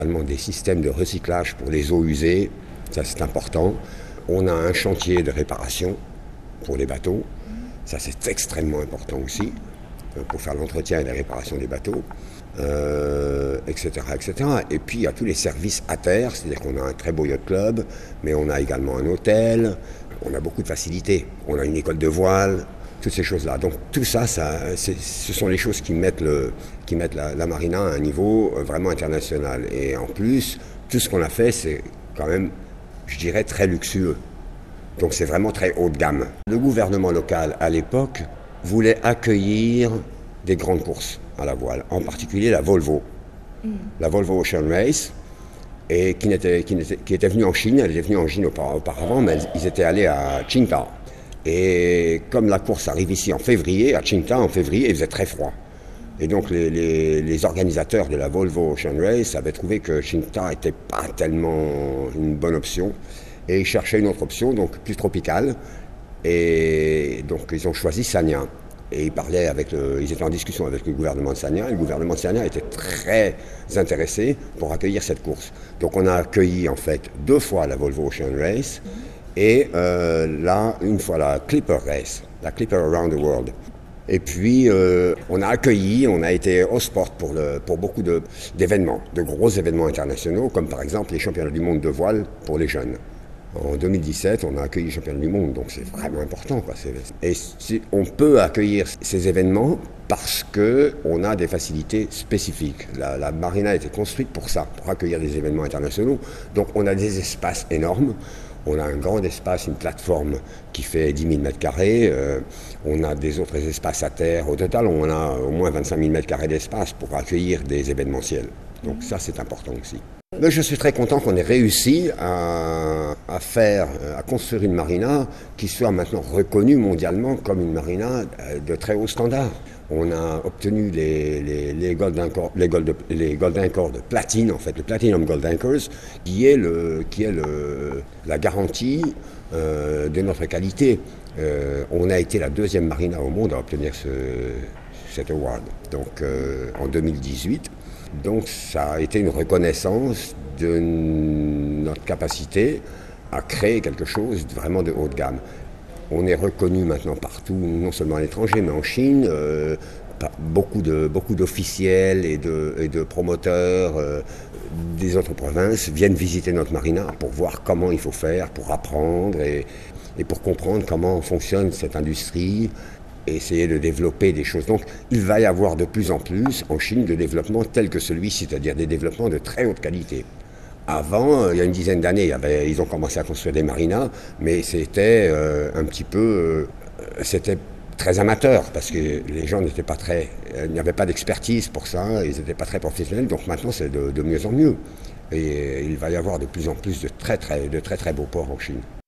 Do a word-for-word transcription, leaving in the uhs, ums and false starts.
Des systèmes de recyclage pour les eaux usées, ça c'est important. On a un chantier de réparation pour les bateaux, ça c'est extrêmement important aussi, pour faire l'entretien et la réparation des bateaux, euh, et cetera, et cetera. Et puis il y a tous les services à terre, c'est-à-dire qu'on a un très beau yacht club, mais on a également un hôtel, on a beaucoup de facilités. On a une école de voile, toutes ces choses-là. Donc tout ça, ça ce sont les choses qui mettent, le, qui mettent la, la marina à un niveau vraiment international. Et en plus, tout ce qu'on a fait, c'est quand même, je dirais, très luxueux. Donc c'est vraiment très haut de gamme. Le gouvernement local, à l'époque, voulait accueillir des grandes courses à la voile, en particulier la Volvo. Mm. La Volvo Ocean Race, et qui, n'était, qui, n'était, qui était venue en Chine. Elle était venue en Chine auparavant, mais ils étaient allés à Qingdao. Et comme la course arrive ici en février, à Qingdao en février, il faisait très froid. Et donc les, les, les organisateurs de la Volvo Ocean Race avaient trouvé que Qingdao n'était pas tellement une bonne option. Et ils cherchaient une autre option, donc plus tropicale. Et donc ils ont choisi Sanya. Et ils parlaient avec le, ils étaient en discussion avec le gouvernement de Sanya. Et le gouvernement de Sanya était très intéressé pour accueillir cette course. Donc on a accueilli en fait deux fois la Volvo Ocean Race. Et euh, là, une fois la Clipper Race, la Clipper Around the World. Et puis, euh, on a accueilli, on a été au sport pour, le, pour beaucoup de, d'événements, de gros événements internationaux, comme par exemple les championnats du monde de voile pour les jeunes. En deux mille dix-sept, on a accueilli les championnats du monde, donc c'est vraiment important, quoi. Et si, on peut accueillir ces événements parce qu'on a des facilités spécifiques. La, la marina a été construite pour ça, pour accueillir des événements internationaux. Donc on a des espaces énormes. On a un grand espace, une plateforme qui fait dix mille mètres carrés. Euh, on a des autres espaces à terre. Au total, on a au moins vingt-cinq mille mètres carrés d'espace pour accueillir des événementiels. Donc ça, c'est important aussi. Mais je suis très content qu'on ait réussi à, à faire, à construire une marina qui soit maintenant reconnue mondialement comme une marina de très haut standard. On a obtenu les, les, les, Golden Core, les, Gold, les Golden Core de platine, en fait, le Platinum Gold Anchors, qui est, le, qui est le, la garantie euh, de notre qualité. Euh, on a été la deuxième marina au monde à obtenir ce, cet award, donc euh, en deux mille dix-huit. Donc ça a été une reconnaissance de notre capacité à créer quelque chose vraiment de haut de gamme. On est reconnu maintenant partout, non seulement à l'étranger, mais en Chine. Euh, beaucoup, de, beaucoup d'officiels et de, et de promoteurs euh, des autres provinces viennent visiter notre marina pour voir comment il faut faire, pour apprendre et, et pour comprendre comment fonctionne cette industrie et essayer de développer des choses. Donc il va y avoir de plus en plus en Chine de développements tels que celui-ci, c'est-à-dire des développements de très haute qualité. Avant, il y a une dizaine d'années, il y avait, ils ont commencé à construire des marinas, mais c'était euh, un petit peu, euh, c'était très amateur, parce que les gens n'étaient pas très, il n'y avait pas d'expertise pour ça, ils n'étaient pas très professionnels, donc maintenant c'est de, de mieux en mieux. Et il va y avoir de plus en plus de très très, de très, très beaux ports en Chine.